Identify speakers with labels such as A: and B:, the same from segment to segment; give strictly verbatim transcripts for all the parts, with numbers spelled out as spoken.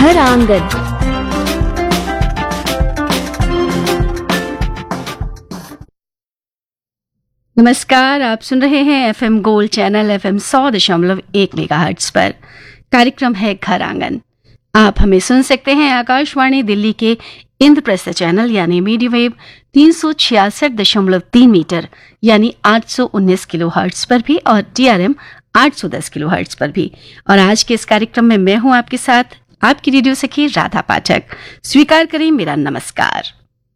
A: घर आंगन। नमस्कार, आप सुन रहे हैं एफएम गोल्ड चैनल एफएम सौ दशमलव एक मेगाहर्ट्ज पर। कार्यक्रम है घर आंगन। आप हमें सुन सकते हैं आकाशवाणी दिल्ली के इंद्रप्रस्थ चैनल यानी मीडियम वेव तीन सौ छियासठ दशमलव तीन मीटर यानी आठ सौ उन्नीस किलो हर्ट्ज पर भी और टीआरएम आठ सौ दस किलो हर्ट्ज पर भी। और आज के इस कार्यक्रम में मैं हूं आपके साथ, आपकी रेडियो सखी राधा पाठक। स्वीकार करें मेरा नमस्कार।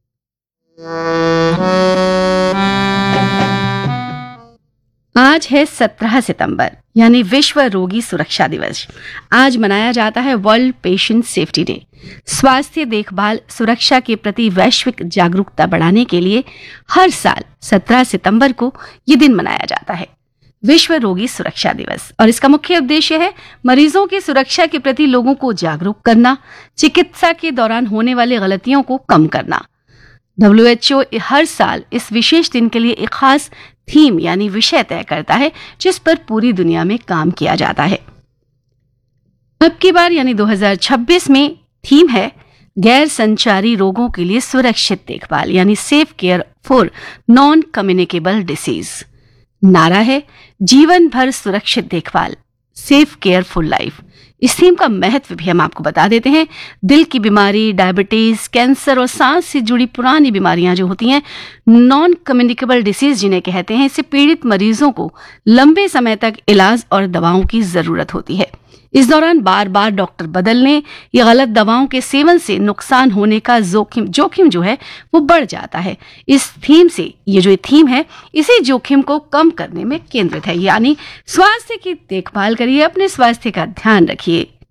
A: आज है सत्रह सितंबर यानी विश्व रोगी सुरक्षा दिवस। आज मनाया जाता है वर्ल्ड पेशेंट सेफ्टी डे। स्वास्थ्य देखभाल सुरक्षा के प्रति वैश्विक जागरूकता बढ़ाने के लिए हर साल सत्रह सितंबर को ये दिन मनाया जाता है, विश्व रोगी सुरक्षा दिवस। और इसका मुख्य उद्देश्य है मरीजों की सुरक्षा के प्रति लोगों को जागरूक करना, चिकित्सा के दौरान होने वाली गलतियों को कम करना। डब्ल्यू एच ओ हर साल इस विशेष दिन के लिए एक खास थीम यानी विषय तय करता है, जिस पर पूरी दुनिया में काम किया जाता है। अब की बार यानी दो हज़ार छब्बीस में थीम है गैर संचारी रोगों के लिए सुरक्षित देखभाल यानी safe care for non communicable disease. नारा है जीवन भर सुरक्षित देखभाल, सेफ केयर फॉर लाइफ। इस थीम का महत्व भी हम आपको बता देते हैं। दिल की बीमारी, डायबिटीज, कैंसर और सांस से जुड़ी पुरानी बीमारियां जो होती हैं, नॉन कम्युनिकेबल डिसीज जिन्हें कहते हैं, इससे पीड़ित मरीजों को लंबे समय तक इलाज और दवाओं की जरूरत होती है। इस दौरान बार बार डॉक्टर बदलने या गलत दवाओं के सेवन से नुकसान होने का जोखिम जोखिम जो है वो बढ़ जाता है। इस थीम से ये जो थीम है इसी जोखिम को कम करने में केंद्रित है, यानी स्वास्थ्य की देखभाल करिए, अपने स्वास्थ्य का ध्यान रखिए।